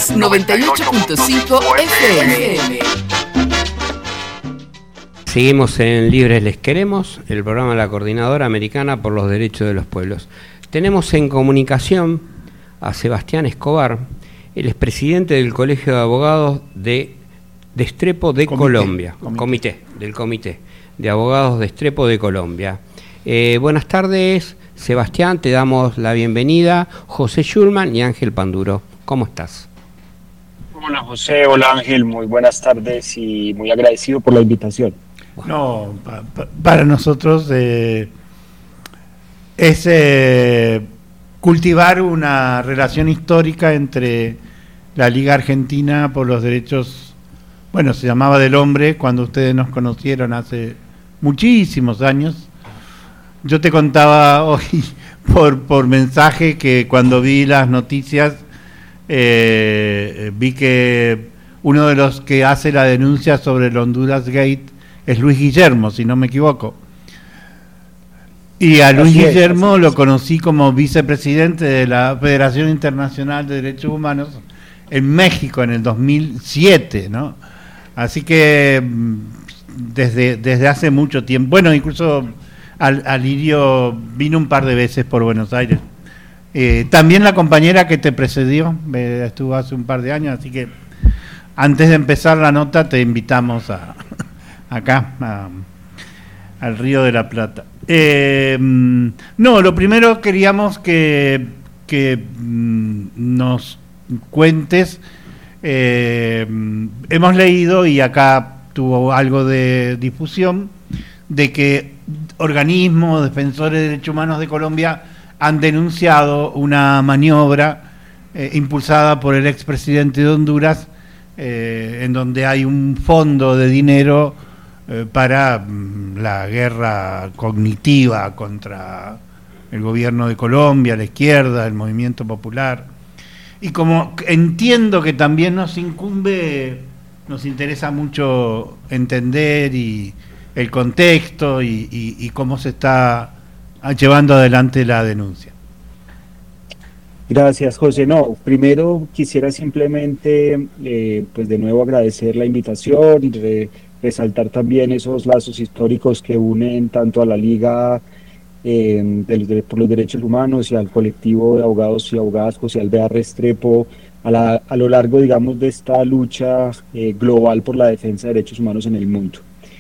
Escuchas 98.5 FM. Seguimos en Libres Les Queremos, el programa de la Coordinadora Americana por los Derechos de los Pueblos. Tenemos en comunicación a Sebastián Escobar, el expresidente del Colegio de Abogados de Estrepo de Colombia, del Comité de Abogados de Estrepo de Colombia. Buenas tardes, Sebastián, te damos la bienvenida, José Schulman y Ángel Panduro. ¿Cómo estás? Hola José, hola Ángel, muy buenas tardes y muy agradecido por la invitación. No, para nosotros es cultivar una relación histórica entre la Liga Argentina por los Derechos, bueno, se llamaba del Hombre cuando ustedes nos conocieron hace muchísimos años. Yo te contaba hoy por mensaje que cuando vi las noticias vi que uno de los que hace la denuncia sobre el Honduras Gate es Luis Guillermo, si no me equivoco. Y a Luis Guillermo lo conocí como vicepresidente de la Federación Internacional de Derechos Humanos en México en el 2007, ¿no? Así que desde hace mucho tiempo, bueno, incluso Alirio vino un par de veces por Buenos Aires. También la compañera que te precedió estuvo hace un par de años, así que antes de empezar la nota te invitamos acá al Río de la Plata. No, lo primero queríamos que nos cuentes. Hemos leído, y acá tuvo algo de difusión, de que organismos defensores de derechos humanos de Colombia han denunciado una maniobra impulsada por el expresidente de Honduras, en donde hay un fondo de dinero para la guerra cognitiva contra el gobierno de Colombia, la izquierda, el movimiento popular. Y como entiendo que también nos incumbe, nos interesa mucho entender y el contexto y cómo se está llevando adelante la denuncia. Gracias, José. No, primero quisiera simplemente, pues de nuevo agradecer la invitación y resaltar también esos lazos históricos que unen tanto a la Liga por los Derechos Humanos y al colectivo de abogados y abogadas José Alvear Restrepo a lo largo, digamos, de esta lucha global por la defensa de derechos humanos en el mundo.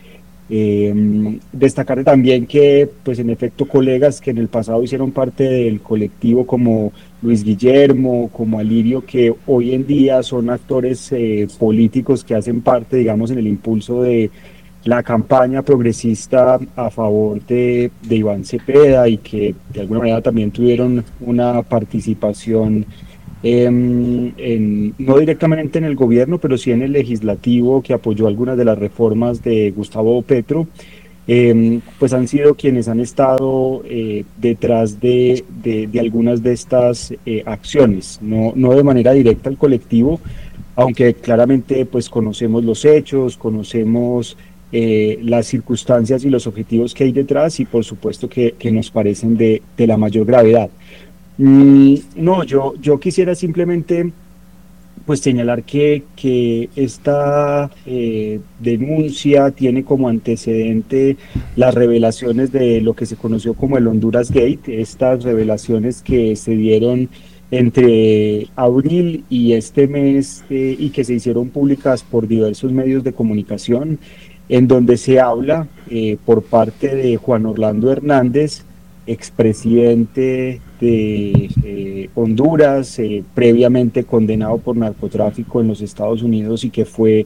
Destacar también que, pues en efecto, colegas que en el pasado hicieron parte del colectivo como Luis Guillermo, como Alirio, que hoy en día son actores políticos que hacen parte, digamos, en el impulso de la campaña progresista a favor de Iván Cepeda y que de alguna manera también tuvieron una participación no directamente en el gobierno, pero sí en el legislativo que apoyó algunas de las reformas de Gustavo Petro, pues han sido quienes han estado detrás de algunas de estas acciones, no de manera directa al colectivo, aunque claramente pues conocemos los hechos, conocemos las circunstancias y los objetivos que hay detrás y por supuesto que nos parecen de la mayor gravedad. No, yo quisiera simplemente pues señalar que esta denuncia tiene como antecedente las revelaciones de lo que se conoció como el Honduras Gate, estas revelaciones que se dieron entre abril y este mes y que se hicieron públicas por diversos medios de comunicación, en donde se habla por parte de Juan Orlando Hernández, expresidente de Honduras, previamente condenado por narcotráfico en los Estados Unidos y que fue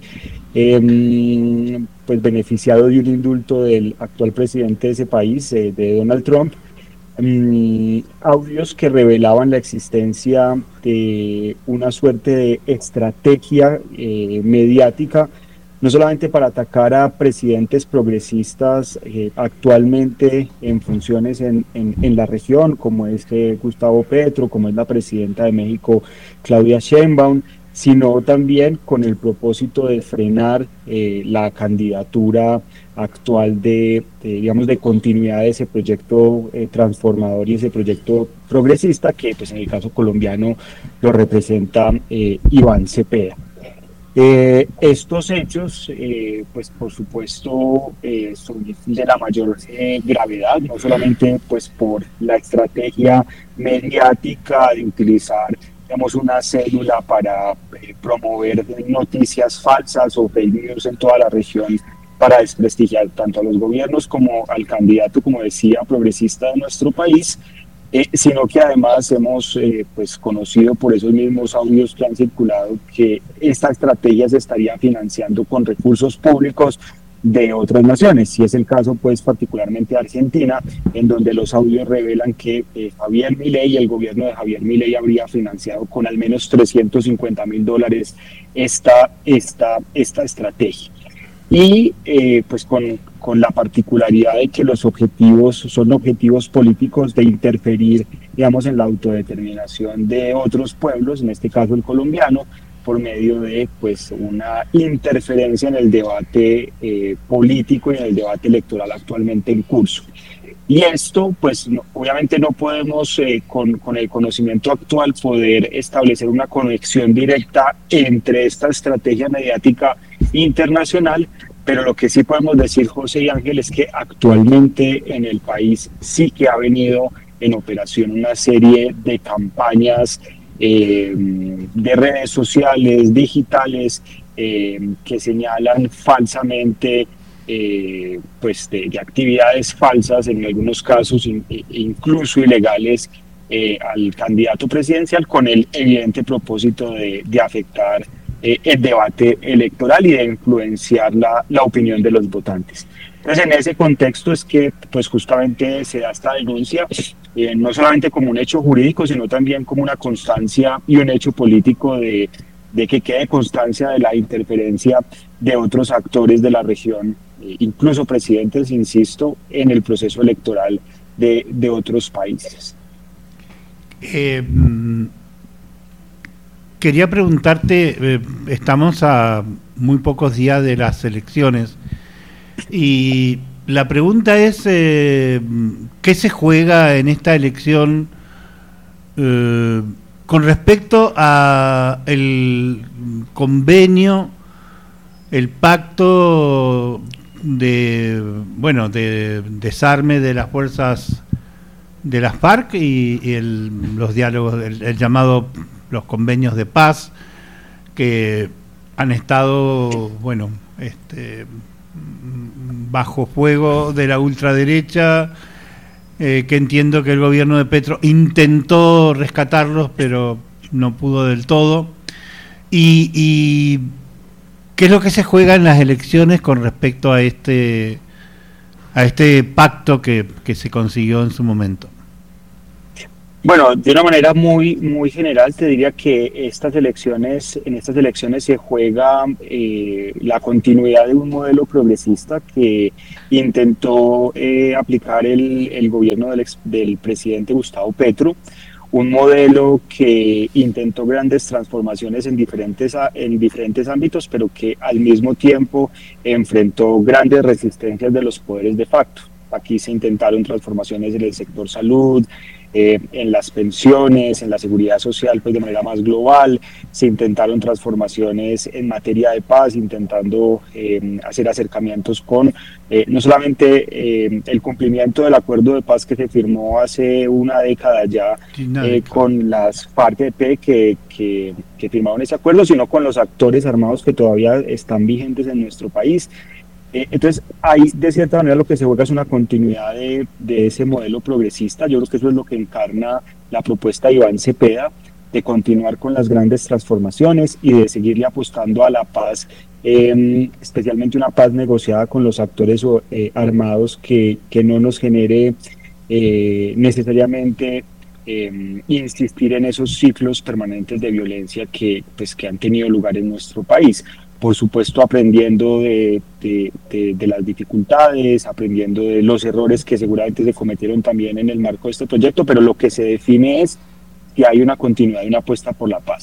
pues beneficiado de un indulto del actual presidente de ese país, de Donald Trump, audios que revelaban la existencia de una suerte de estrategia mediática, no solamente para atacar a presidentes progresistas actualmente en funciones en la región, como es Gustavo Petro, como es la presidenta de México, Claudia Sheinbaum, sino también con el propósito de frenar la candidatura actual digamos, de continuidad de ese proyecto transformador y ese proyecto progresista que, pues, en el caso colombiano lo representa Iván Cepeda. Estos hechos, pues por supuesto, son de la mayor gravedad, no solamente pues por la estrategia mediática de utilizar, digamos, una célula para promover noticias falsas o fake news en toda la región para desprestigiar tanto a los gobiernos como al candidato, como decía, progresista de nuestro país, sino que además hemos pues conocido por esos mismos audios que han circulado que esta estrategia se estaría financiando con recursos públicos de otras naciones, y es el caso pues particularmente de Argentina, en donde los audios revelan que Javier Milei, el gobierno de Javier Milei, habría financiado con al menos $350.000 esta estrategia. Y pues con la particularidad de que los objetivos son objetivos políticos de interferir, digamos, en la autodeterminación de otros pueblos, en este caso el colombiano, por medio de pues una interferencia en el debate político y en el debate electoral actualmente en curso. Y esto, pues obviamente no podemos con el conocimiento actual poder establecer una conexión directa entre esta estrategia mediática internacional, pero lo que sí podemos decir, José y Ángel, es que actualmente en el país sí que ha venido en operación una serie de campañas de redes sociales, digitales, que señalan falsamente pues de actividades falsas, en algunos casos incluso ilegales, al candidato presidencial, con el evidente propósito de afectar el debate electoral y de influenciar la opinión de los votantes. Entonces, en ese contexto es que pues justamente se da esta denuncia, no solamente como un hecho jurídico, sino también como una constancia y un hecho político de que quede constancia de la interferencia de otros actores de la región, incluso presidentes, insisto, en el proceso electoral de otros países. Quería preguntarte, estamos a muy pocos días de las elecciones y la pregunta es, ¿qué se juega en esta elección con respecto a el convenio, el pacto de desarme de las fuerzas de las FARC y los diálogos, el llamado los convenios de paz que han estado bajo fuego de la ultraderecha, que entiendo que el gobierno de Petro intentó rescatarlos pero no pudo del todo, y ¿qué es lo que se juega en las elecciones con respecto a este pacto que se consiguió en su momento? Bueno, de una manera muy, muy general te diría que en estas elecciones se juega la continuidad de un modelo progresista que intentó aplicar el gobierno del presidente Gustavo Petro, un modelo que intentó grandes transformaciones en diferentes ámbitos, pero que al mismo tiempo enfrentó grandes resistencias de los poderes de facto. Aquí se intentaron transformaciones en el sector salud, en las pensiones, en la seguridad social, pues de manera más global. Se intentaron transformaciones en materia de paz, intentando hacer acercamientos con no solamente el cumplimiento del acuerdo de paz que se firmó hace una década ya con las FARC-EP que firmaron ese acuerdo, sino con los actores armados que todavía están vigentes en nuestro país. Entonces, ahí de cierta manera lo que se juega es una continuidad de ese modelo progresista. Yo creo que eso es lo que encarna la propuesta de Iván Cepeda, de continuar con las grandes transformaciones y de seguirle apostando a la paz, especialmente una paz negociada con los actores armados que no nos genere necesariamente insistir en esos ciclos permanentes de violencia que han tenido lugar en nuestro país. Por supuesto, aprendiendo de las dificultades, aprendiendo de los errores que seguramente se cometieron también en el marco de este proyecto, pero lo que se define es que hay una continuidad y una apuesta por la paz.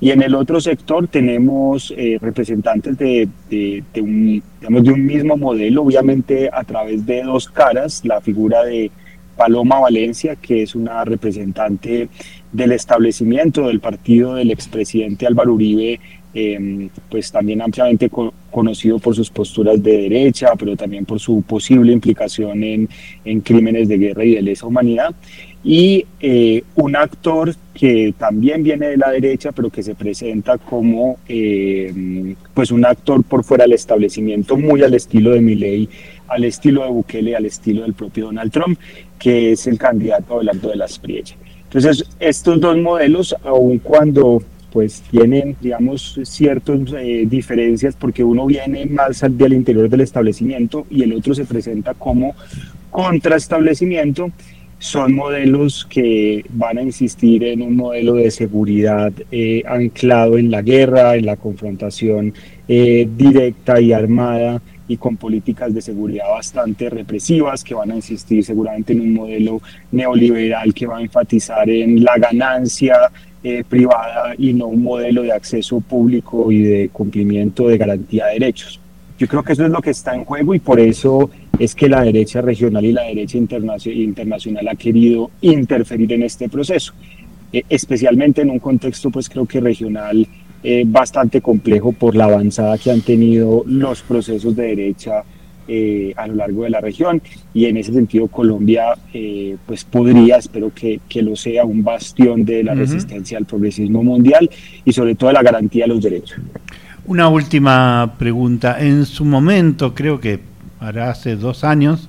Y en el otro sector tenemos representantes de un mismo modelo, obviamente a través de dos caras, la figura de Paloma Valencia, que es una representante del establecimiento del partido del expresidente Álvaro Uribe, pues también ampliamente conocido por sus posturas de derecha, pero también por su posible implicación en crímenes de guerra y de lesa humanidad, y un actor que también viene de la derecha, pero que se presenta como pues un actor por fuera del establecimiento, muy al estilo de Milei, al estilo de Bukele, al estilo del propio Donald Trump, que es el candidato Abelardo de la Espriella. Entonces, estos dos modelos, aun cuando pues tienen, digamos, ciertas diferencias, porque uno viene más del interior del establecimiento y el otro se presenta como contraestablecimiento, son modelos que van a insistir en un modelo de seguridad anclado en la guerra, en la confrontación directa y armada, y con políticas de seguridad bastante represivas, que van a insistir seguramente en un modelo neoliberal que va a enfatizar en la ganancia privada y no un modelo de acceso público y de cumplimiento de garantía de derechos. Yo creo que eso es lo que está en juego, y por eso es que la derecha regional y la derecha internacional ha querido interferir en este proceso, especialmente en un contexto, pues creo que regional, bastante complejo por la avanzada que han tenido los procesos de derecha a lo largo de la región, y en ese sentido Colombia pues podría, espero que lo sea, un bastión de la resistencia al progresismo mundial y sobre todo de la garantía de los derechos. Una última pregunta. En su momento, creo que hace 2 años,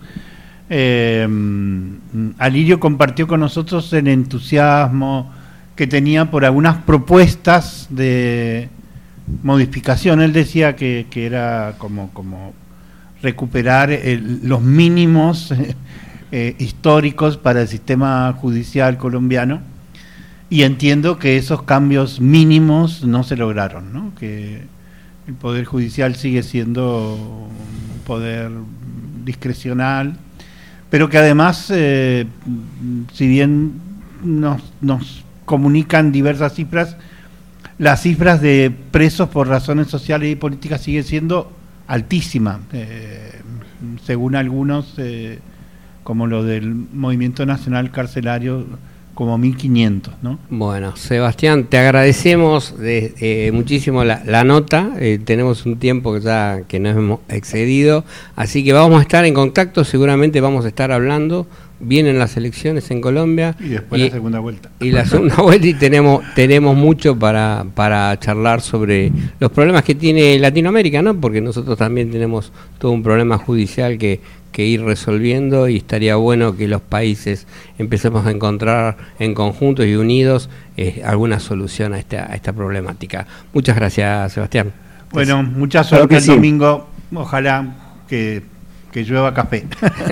Alirio compartió con nosotros el entusiasmo que tenía por algunas propuestas de modificación. Él decía que era como recuperar los mínimos históricos para el sistema judicial colombiano, y entiendo que esos cambios mínimos no se lograron, ¿no? Que el Poder Judicial sigue siendo un poder discrecional, pero que además, si bien nos comunican diversas cifras, las cifras de presos por razones sociales y políticas sigue siendo altísima, según algunos, como lo del Movimiento Nacional Carcelario, como 1.500, ¿no? Bueno, Sebastián, te agradecemos muchísimo la nota. Tenemos un tiempo que nos hemos excedido, así que vamos a estar en contacto. Seguramente vamos a estar hablando. Vienen las elecciones en Colombia y después la segunda vuelta. Y la segunda vuelta, y tenemos mucho para charlar sobre los problemas que tiene Latinoamérica, ¿no? Porque nosotros también tenemos todo un problema judicial que ir resolviendo, y estaría bueno que los países empecemos a encontrar en conjunto y unidos alguna solución a esta problemática. Muchas gracias, Sebastián. Bueno, mucha suerte el domingo. Ojalá que llueva café.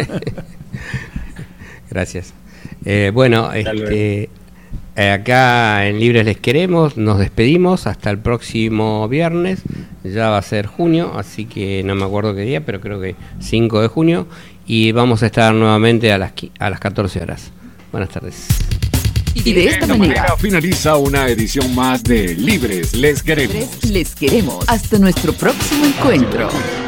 Gracias. Acá en Libres Les Queremos nos despedimos hasta el próximo viernes. Ya va a ser junio, así que no me acuerdo qué día, pero creo que 5 de junio, y vamos a estar nuevamente a las 14 horas. Buenas tardes. Y de esta manera finaliza una edición más de Libres Les Queremos. Les Queremos. Hasta nuestro próximo encuentro.